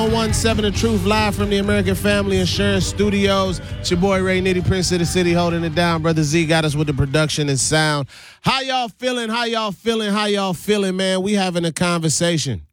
17 The Truth, live from the American Family Insurance Studios. It's your boy Ray Nitty, Prince of the City, holding it down. Brother Z got us with the production and sound. How y'all feeling? How y'all feeling, man? We having a conversation.